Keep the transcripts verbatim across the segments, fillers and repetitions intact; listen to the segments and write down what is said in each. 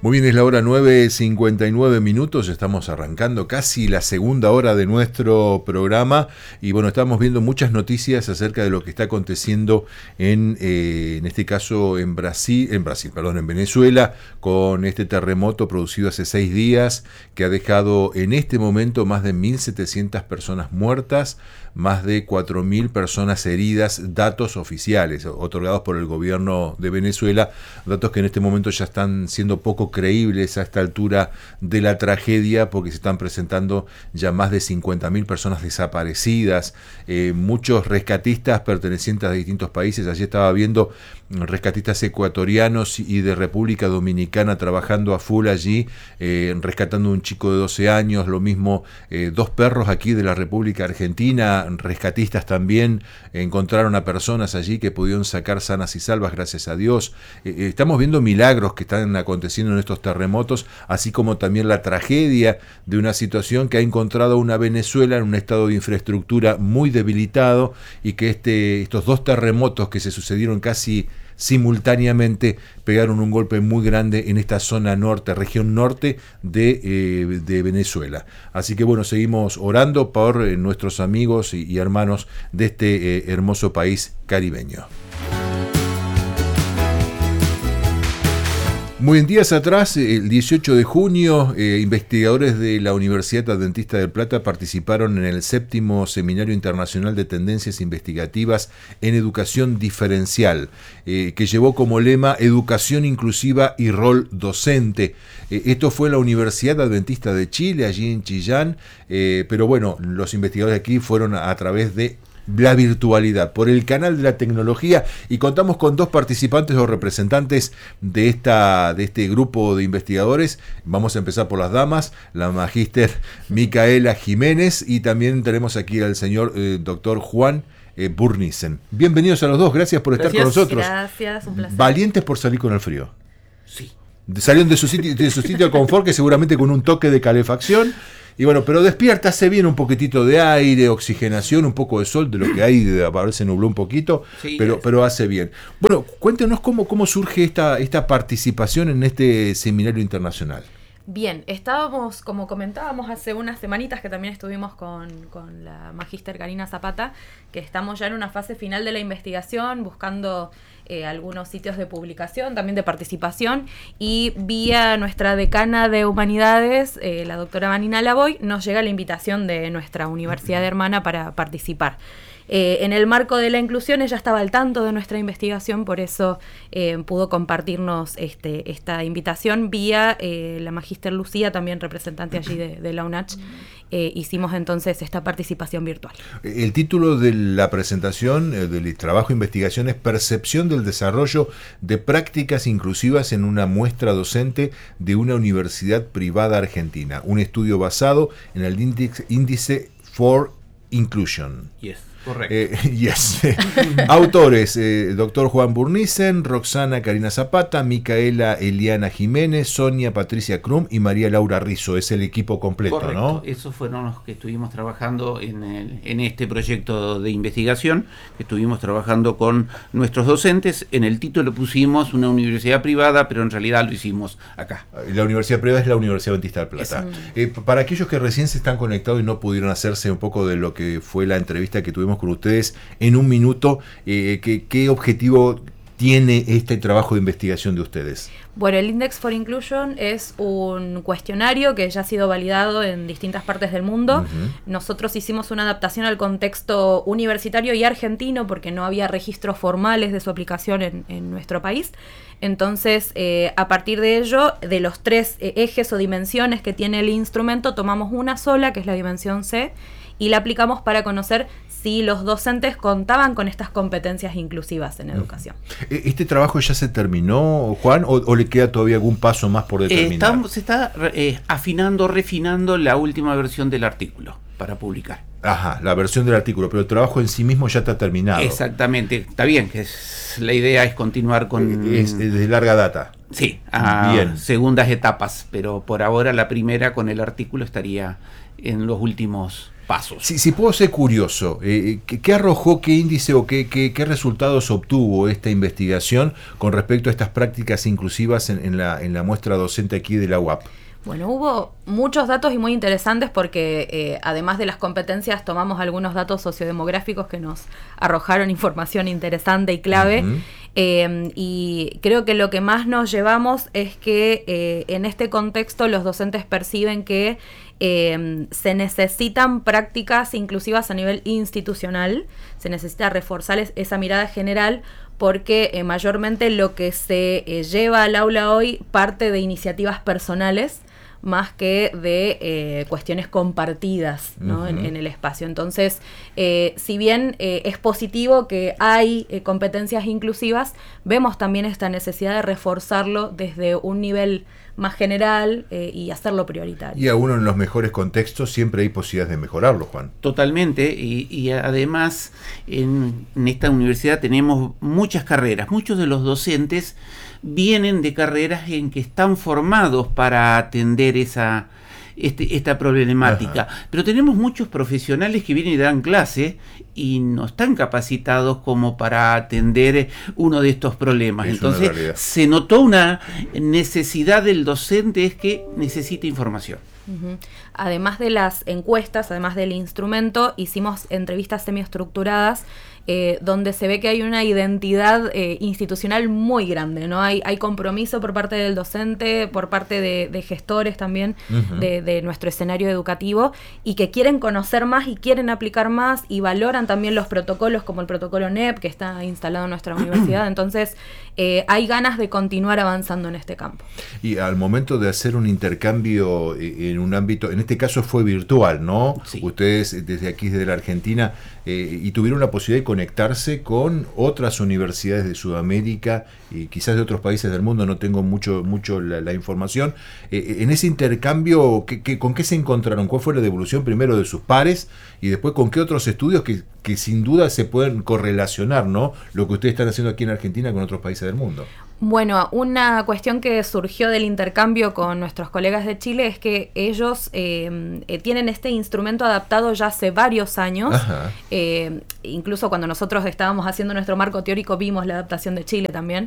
Muy bien, es la hora nueve cincuenta y nueve minutos, estamos arrancando casi la segunda hora de nuestro programa y bueno, estamos viendo muchas noticias acerca de lo que está aconteciendo en, eh, en este caso en Brasil, en Brasil, perdón, en Venezuela, con este terremoto producido hace seis días que ha dejado en este momento más de mil setecientas personas muertas, más de cuatro mil personas heridas, datos oficiales otorgados por el gobierno de Venezuela, datos que en este momento ya están siendo poco creíbles a esta altura de la tragedia porque se están presentando ya más de cincuenta mil personas desaparecidas, eh, muchos rescatistas pertenecientes a distintos países. Allí estaba viendo rescatistas ecuatorianos y de República Dominicana trabajando a full allí, eh, rescatando un chico de doce años, lo mismo eh, dos perros aquí de la República Argentina, rescatistas también encontraron a personas allí que pudieron sacar sanas y salvas, gracias a Dios. Eh, estamos viendo milagros que están aconteciendo en estos terremotos, así como también la tragedia de una situación que ha encontrado una Venezuela en un estado de infraestructura muy debilitado y que este, estos dos terremotos que se sucedieron casi simultáneamente pegaron un golpe muy grande en esta zona norte, región norte de, eh, de Venezuela. Así que bueno, seguimos orando por eh, nuestros amigos y, y hermanos de este eh, hermoso país caribeño. Muy en días atrás, el dieciocho de junio, eh, investigadores de la Universidad Adventista del Plata participaron en el séptimo Seminario Internacional de Tendencias Investigativas en Educación Diferencial, eh, que llevó como lema Educación Inclusiva y Rol Docente. Eh, esto fue en la Universidad Adventista de Chile, allí en Chillán, eh, pero bueno, los investigadores aquí fueron a, a través de la virtualidad, por el canal de la tecnología, y contamos con dos participantes o representantes de esta de este grupo de investigadores. Vamos a empezar por las damas, la magíster Micaela Jiménez, y también tenemos aquí al señor eh, doctor Juan eh, Burnisen. Bienvenidos a los dos, gracias por estar gracias. con nosotros. Gracias, un placer. Valientes por salir con el frío. Sí. Salieron de su sitio, de su sitio de confort, que seguramente con un toque de calefacción. Y bueno, pero despierta, hace bien un poquitito de aire, oxigenación, un poco de sol, de lo que hay, a ver, se nubló un poquito, sí, pero, pero hace bien. Bueno, cuéntenos cómo, cómo surge esta, esta participación en este seminario internacional. Bien, estábamos, como comentábamos hace unas semanitas que también estuvimos con, con la magíster Karina Zapata, que estamos ya en una fase final de la investigación, buscando eh, algunos sitios de publicación, también de participación, y vía nuestra decana de Humanidades, eh, la doctora Vanina Lavoy, nos llega la invitación de nuestra universidad hermana para participar. Eh, en el marco de la inclusión ella estaba al tanto de nuestra investigación, por eso eh, pudo compartirnos este, esta invitación vía eh, la magíster Lucía, también representante allí de, de la UNACH. Eh, hicimos entonces esta participación virtual. El título de la presentación eh, del trabajo de investigación es Percepción del desarrollo de prácticas inclusivas en una muestra docente de una universidad privada argentina, un estudio basado en el índice, índice for Inclusion. Yes. Correcto. Eh, yes. Autores, eh, doctor Juan Burnisen, Roxana Karina Zapata, Micaela Eliana Jiménez, Sonia Patricia Krum y María Laura Rizzo. Es el equipo completo, correcto, ¿no? Esos fueron los que estuvimos trabajando en, el, en este proyecto de investigación, que estuvimos trabajando con nuestros docentes. En el título pusimos una universidad privada, pero en realidad lo hicimos acá. La universidad privada es la Universidad Adventista del Plata. Eh, para aquellos que recién se están conectados y no pudieron hacerse un poco de lo que fue la entrevista que tuvimos con ustedes en un minuto, eh, ¿qué, qué objetivo tiene este trabajo de investigación de ustedes? Bueno, el Index for Inclusion es un cuestionario que ya ha sido validado en distintas partes del mundo. Uh-huh. Nosotros hicimos una adaptación al contexto universitario y argentino porque no había registros formales de su aplicación en, en nuestro país. Entonces, eh, a partir de ello, de los tres eh, ejes o dimensiones que tiene el instrumento, tomamos una sola, que es la dimensión C, y la aplicamos para conocer si los docentes contaban con estas competencias inclusivas en educación. ¿Este trabajo ya se terminó, Juan, o, o le queda todavía algún paso más por determinar? Eh, estamos, se está eh, afinando, refinando la última versión del artículo para publicar. Ajá, la versión del artículo, pero el trabajo en sí mismo ya está terminado. Exactamente, está bien, que es, la idea es continuar con... Es, es de larga data. Sí, a bien. Segundas etapas, pero por ahora la primera con el artículo estaría en los últimos pasos. Si, si puedo ser curioso, eh, ¿qué, ¿qué arrojó, qué índice o qué, qué, qué resultados obtuvo esta investigación con respecto a estas prácticas inclusivas en, en, la, en la muestra docente aquí de la U A P? Bueno, hubo muchos datos y muy interesantes porque eh, además de las competencias tomamos algunos datos sociodemográficos que nos arrojaron información interesante y clave. Uh-huh. Eh, y creo que lo que más nos llevamos es que eh, en este contexto los docentes perciben que eh, se necesitan prácticas inclusivas a nivel institucional, se necesita reforzar es, esa mirada general porque eh, mayormente lo que se eh, lleva al aula hoy parte de iniciativas personales más que de eh, cuestiones compartidas, ¿no? Uh-huh. en, en el espacio. Entonces, eh, si bien eh, es positivo que hay eh, competencias inclusivas, vemos también esta necesidad de reforzarlo desde un nivel más general eh, y hacerlo prioritario. Y aún en los mejores contextos siempre hay posibilidades de mejorarlo, Juan. Totalmente, y, y además en, en esta universidad tenemos muchas carreras, muchos de los docentes vienen de carreras en que están formados para atender esa este, esta problemática. Ajá. Pero tenemos muchos profesionales que vienen y dan clase y no están capacitados como para atender uno de estos problemas. Es Entonces se notó una necesidad del docente, es que necesita información. Uh-huh. Además de las encuestas, además del instrumento, hicimos entrevistas semiestructuradas eh, donde se ve que hay una identidad eh, institucional muy grande, ¿no? Hay, hay compromiso por parte del docente, por parte de, de gestores también uh-huh. de, de nuestro escenario educativo, y que quieren conocer más y quieren aplicar más y valoran también los protocolos como el protocolo N E P que está instalado en nuestra universidad. Entonces eh, hay ganas de continuar avanzando en este campo. Y al momento de hacer un intercambio en un ámbito, en este caso fue virtual, ¿no? Sí. Ustedes desde aquí, desde la Argentina, eh, y tuvieron la posibilidad de conectarse con otras universidades de Sudamérica y quizás de otros países del mundo, no tengo mucho mucho la, la información. Eh, en ese intercambio, ¿qué, qué, ¿con qué se encontraron? ¿Cuál fue la devolución primero de sus pares y después con qué otros estudios que, que sin duda se pueden correlacionar, ¿no? Lo que ustedes están haciendo aquí en Argentina con otros países del mundo. Bueno, una cuestión que surgió del intercambio con nuestros colegas de Chile es que ellos eh, eh, tienen este instrumento adaptado ya hace varios años. Eh, incluso cuando nosotros estábamos haciendo nuestro marco teórico vimos la adaptación de Chile también.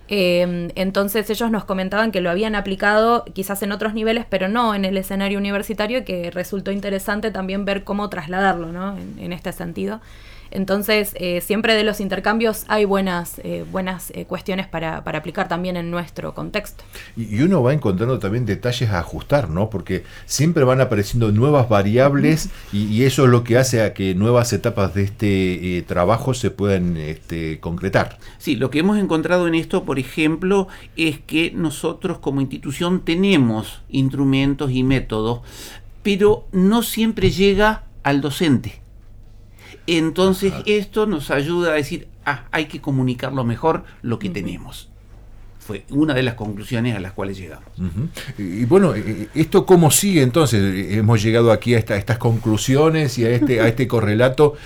Eh, entonces ellos nos comentaban que lo habían aplicado quizás en otros niveles, pero no en el escenario universitario, y que resultó interesante también ver cómo trasladarlo, ¿no? en, en este sentido. Entonces, eh, siempre de los intercambios hay buenas eh, buenas eh, cuestiones para, para aplicar también en nuestro contexto. Y, y uno va encontrando también detalles a ajustar, ¿no? Porque siempre van apareciendo nuevas variables y, y eso es lo que hace a que nuevas etapas de este eh, trabajo se puedan este, concretar. Sí, lo que hemos encontrado en esto, por ejemplo, es que nosotros como institución tenemos instrumentos y métodos, pero no siempre llega al docente. Entonces, ajá, esto nos ayuda a decir, ah, hay que comunicarlo mejor lo que uh-huh. tenemos. Fue una de las conclusiones a las cuales llegamos. Uh-huh. Y bueno, ¿esto cómo sigue entonces? Hemos llegado aquí a, esta, a estas conclusiones y a este, a este correlato.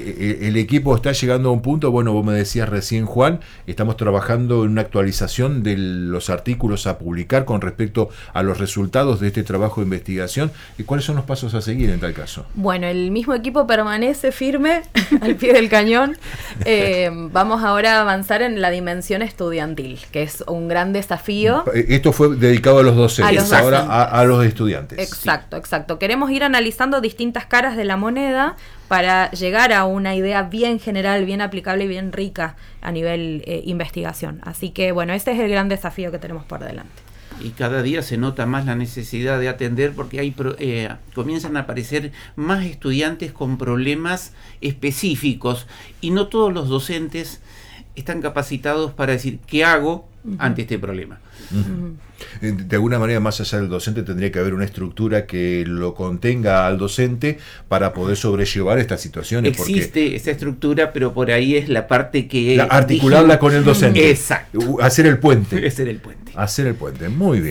El equipo está llegando a un punto, bueno, vos me decías recién, Juan, estamos trabajando en una actualización de los artículos a publicar con respecto a los resultados de este trabajo de investigación. ¿Y cuáles son los pasos a seguir en tal caso? Bueno, el mismo equipo permanece firme al pie del cañón. Eh, vamos ahora a avanzar en la dimensión estudiantil, que es un gran desafío. Esto fue dedicado a los docentes, a los ahora docentes. A, a los estudiantes. Exacto, sí. exacto. Queremos ir analizando distintas caras de la moneda para llegar a una idea bien general, bien aplicable y bien rica a nivel eh, investigación. Así que, bueno, ese es el gran desafío que tenemos por delante. Y cada día se nota más la necesidad de atender porque hay eh, comienzan a aparecer más estudiantes con problemas específicos y no todos los docentes están capacitados para decir qué hago uh-huh. ante este problema. Uh-huh. De alguna manera, más allá del docente, tendría que haber una estructura que lo contenga al docente para poder sobrellevar estas situaciones. Existe porque esa estructura, pero por ahí es la parte que... La, articularla dijimos, con el docente. Exacto. Hacer el puente. Hacer el puente. Hacer el puente, muy bien.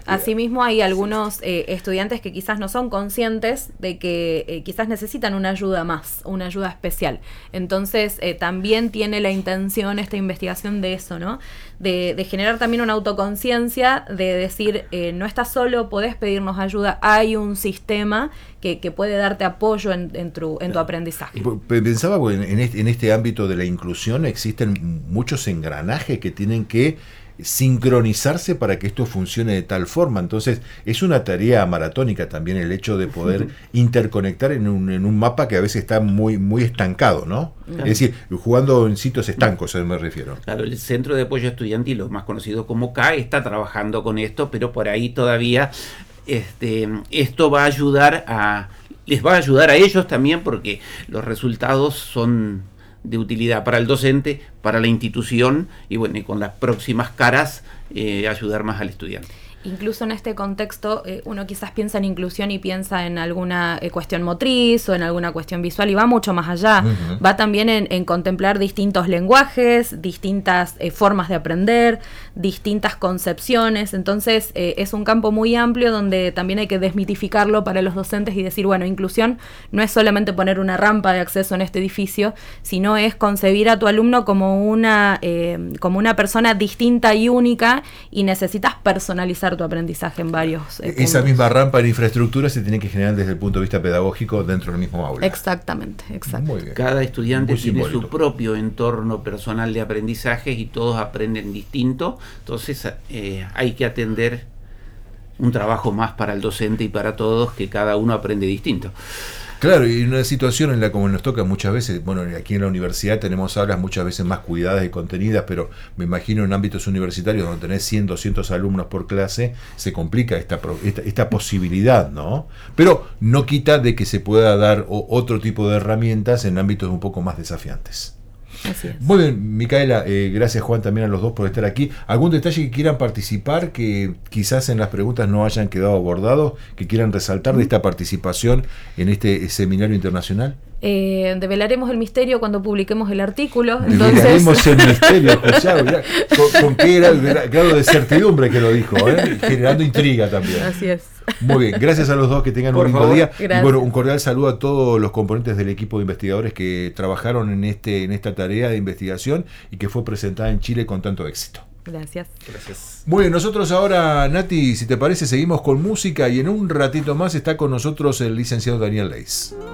Asimismo, hay algunos eh, estudiantes que quizás no son conscientes de que eh, quizás necesitan una ayuda más, una ayuda especial. Entonces, eh, también tiene la intención esta investigación de eso, ¿no? De, de generar también una autoconciencia, de decir, eh, no estás solo, podés pedirnos ayuda, hay un sistema que, que puede darte apoyo en, en, tu, en tu aprendizaje. Pensaba, porque en este, en este ámbito de la inclusión existen muchos engranajes que tienen que sincronizarse para que esto funcione de tal forma. Entonces es una tarea maratónica también el hecho de poder interconectar en un, en un mapa que a veces está muy, muy estancado, ¿no? Claro. Es decir, jugando en sitios estancos, a eso me refiero. Claro, el Centro de Apoyo Estudiantil, lo más conocido como C A E, está trabajando con esto, pero por ahí todavía este, esto va a ayudar a les va a ayudar a ellos también, porque los resultados son de utilidad para el docente, para la institución, y bueno, y con las próximas caras eh, ayudar más al estudiante. Incluso en este contexto, eh, uno quizás piensa en inclusión y piensa en alguna eh, cuestión motriz o en alguna cuestión visual, y va mucho más allá. Uh-huh. Va también en, en contemplar distintos lenguajes, distintas eh, formas de aprender, distintas concepciones. Entonces, eh, es un campo muy amplio donde también hay que desmitificarlo para los docentes y decir, bueno, inclusión no es solamente poner una rampa de acceso en este edificio, sino es concebir a tu alumno como una, eh, como una persona distinta y única, y necesitas personalizar tu aprendizaje en varios eh, Esa puntos. Misma rampa de infraestructura se tiene que generar desde el punto de vista pedagógico dentro del mismo aula. Exactamente, exacto. Muy bien. Cada estudiante Muy tiene simbólico. Su propio entorno personal de aprendizaje y todos aprenden distinto, entonces eh, hay que atender un trabajo más para el docente y para todos, que cada uno aprende distinto. Claro, y una situación en la como nos toca muchas veces, bueno, aquí en la universidad tenemos aulas muchas veces más cuidadas y contenidas, pero me imagino en ámbitos universitarios donde tenés cien, doscientos alumnos por clase, se complica esta, esta, esta posibilidad, ¿no? Pero no quita de que se pueda dar o, otro tipo de herramientas en ámbitos un poco más desafiantes. Así es. Muy bien, Micaela, eh, gracias Juan también a los dos por estar aquí. ¿Algún detalle que quieran participar, que quizás en las preguntas no hayan quedado abordados, que quieran resaltar de esta participación en este seminario internacional? Eh, develaremos el misterio cuando publiquemos el artículo. Develaremos el misterio, escuchá, mirá, con, con qué grado de certidumbre que lo dijo, ¿eh? Generando intriga también. Así es. Muy bien, gracias a los dos, que tengan Por un lindo favor. día. Gracias. Y bueno, un cordial saludo a todos los componentes del equipo de investigadores que trabajaron en este en esta tarea de investigación y que fue presentada en Chile con tanto éxito. Gracias. Gracias. Muy bien, nosotros ahora, Nati, si te parece, seguimos con música y en un ratito más está con nosotros el licenciado Daniel Leis.